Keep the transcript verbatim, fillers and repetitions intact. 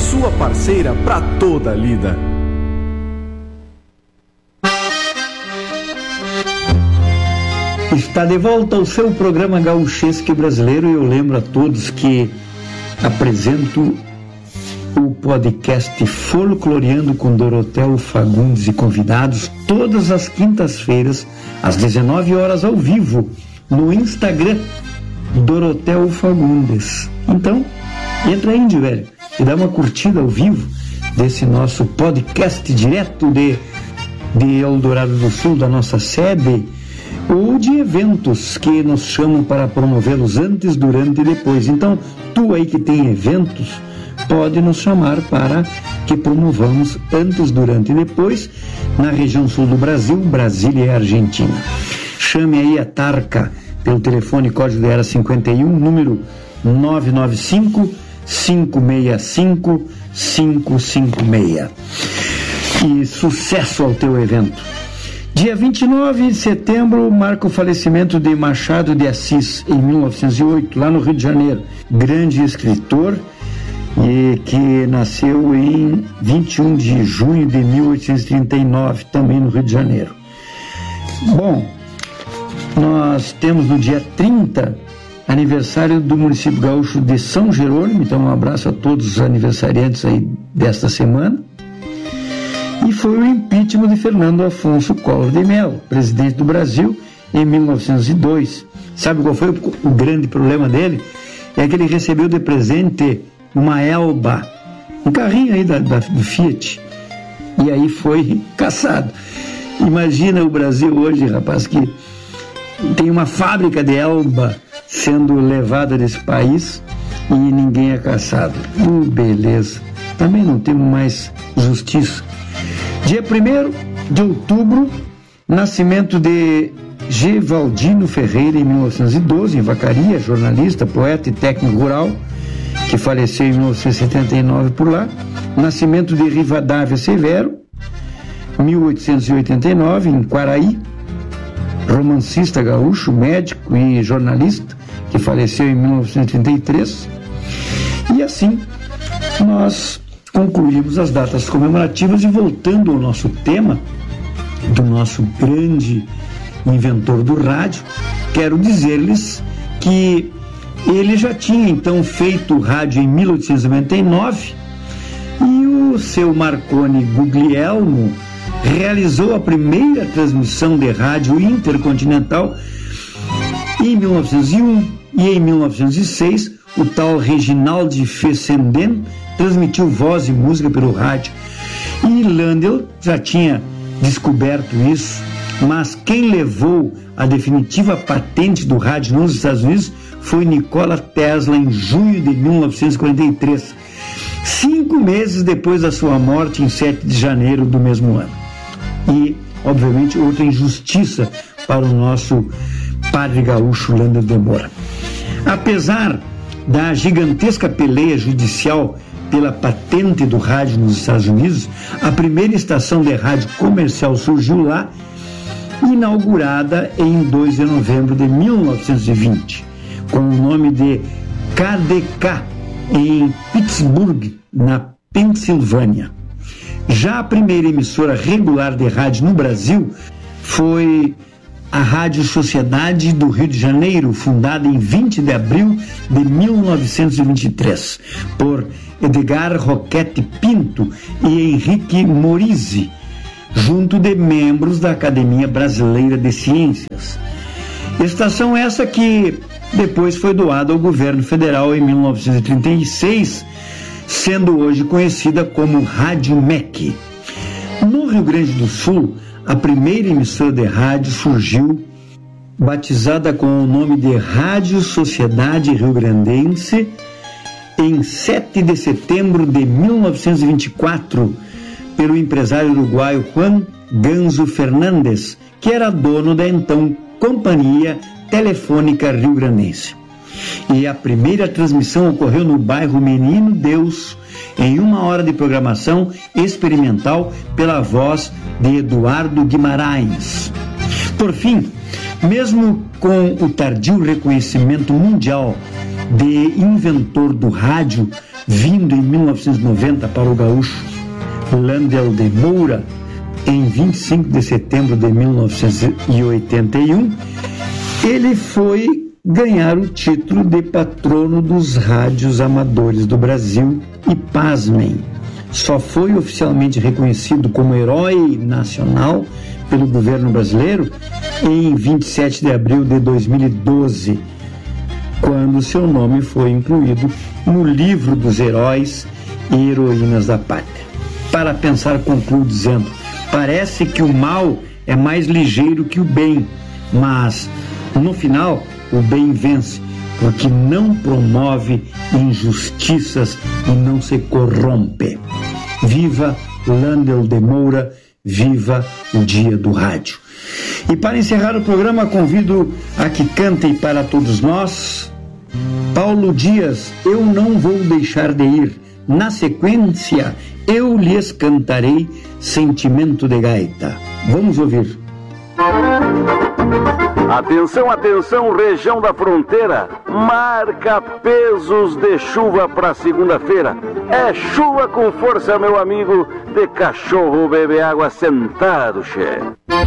sua parceira para toda a lida. Está de volta ao seu programa Gauchesque Brasileiro e eu lembro a todos que apresento o podcast Folcloreando com Dorotheu Fagundes e convidados todas as quintas-feiras às dezenove horas ao vivo no Instagram Dorotheu Fagundes. Então, entra aí, de velho, e dá uma curtida ao vivo desse nosso podcast direto de, de Eldorado do Sul, da nossa sede, ou de eventos que nos chamam para promovê-los antes, durante e depois. Então, tu aí que tem eventos, pode nos chamar para que promovamos antes, durante e depois na região sul do Brasil, Brasília e Argentina. Chame aí a Tarca pelo telefone código de área cinquenta e um, número nove nove cinco, cinco seis cinco, cinco cinco seis. E sucesso ao teu evento. Dia vinte e nove de setembro marca o falecimento de Machado de Assis, em mil novecentos e oito, lá no Rio de Janeiro. Grande escritor, e que nasceu em vinte e um de junho de mil oitocentos e trinta e nove, também no Rio de Janeiro. Bom, nós temos no dia trinta, aniversário do município gaúcho de São Jerônimo, então um abraço a todos os aniversariantes aí desta semana. E foi o impeachment de Fernando Afonso Collor de Mello, presidente do Brasil, em mil novecentos e dois. Sabe qual foi o, o grande problema dele? É que ele recebeu de presente uma Elba, um carrinho aí da, da, do Fiat, e aí foi caçado. Imagina o Brasil hoje, rapaz, que tem uma fábrica de Elba sendo levada desse país e ninguém é caçado. Uh, beleza. Também não temos mais justiça. Dia primeiro de outubro, nascimento de Gevaldino Ferreira, em mil novecentos e doze, em Vacaria, jornalista, poeta e técnico rural, que faleceu em mil novecentos e setenta e nove por lá. Nascimento de Rivadavia Severo, mil oitocentos e oitenta e nove, em Quaraí, romancista gaúcho, médico e jornalista, que faleceu em mil novecentos e trinta e três. E assim, nós concluímos as datas comemorativas e, voltando ao nosso tema do nosso grande inventor do rádio, quero dizer-lhes que ele já tinha então feito o rádio em mil oitocentos e noventa e nove e o seu Marconi Guglielmo realizou a primeira transmissão de rádio intercontinental em mil novecentos e um, e em mil novecentos e seis o tal Reginald Fessenden transmitiu voz e música pelo rádio. E Landel já tinha descoberto isso, mas quem levou a definitiva patente do rádio nos Estados Unidos foi Nikola Tesla, em junho de mil novecentos e quarenta e três, cinco meses depois da sua morte, em sete de janeiro do mesmo ano. E, obviamente, outra injustiça para o nosso padre gaúcho Landel de Moura. Apesar da gigantesca peleia judicial pela patente do rádio nos Estados Unidos, a primeira estação de rádio comercial surgiu lá, inaugurada em dois de novembro de mil novecentos e vinte, com o nome de K D K, em Pittsburgh, na Pensilvânia. Já a primeira emissora regular de rádio no Brasil foi a Rádio Sociedade do Rio de Janeiro, fundada em vinte de abril de mil novecentos e vinte e três, por Edgar Roquete Pinto e Henrique Morizzi, junto de membros da Academia Brasileira de Ciências. Estação essa que depois foi doada ao governo federal em mil novecentos e trinta e seis, sendo hoje conhecida como Rádio M E C. No Rio Grande do Sul, a primeira emissora de rádio surgiu batizada com o nome de Rádio Sociedade Rio Grandense em sete de setembro de mil novecentos e vinte e quatro, pelo empresário uruguaio Juan Ganso Fernandes, que era dono da então Companhia Telefônica Rio Grandense. E a primeira transmissão ocorreu no bairro Menino Deus, em uma hora de programação experimental pela voz de Eduardo Guimarães. Por fim, mesmo com o tardio reconhecimento mundial de inventor do rádio, vindo em mil novecentos e noventa para o gaúcho Landel de Moura, em vinte e cinco de setembro de mil novecentos e oitenta e um, ele foi ganhar o título de patrono dos rádios amadores do Brasil e, pasmem, só foi oficialmente reconhecido como herói nacional pelo governo brasileiro em vinte e sete de abril de dois mil e doze, quando seu nome foi incluído no livro dos heróis e heroínas da pátria. Para pensar, concluo dizendo: parece que o mal é mais ligeiro que o bem, mas no final o bem vence, porque não promove injustiças e não se corrompe. Viva Landel de Moura, viva o Dia do Rádio. E para encerrar o programa, convido a que cantem para todos nós Paulo Dias, Eu Não Vou Deixar de Ir. Na sequência, eu lhes cantarei Sentimento de Gaita. Vamos ouvir. Atenção, atenção, região da fronteira, marca pesos de chuva para segunda-feira. É chuva com força, meu amigo, de cachorro bebe água sentado, che.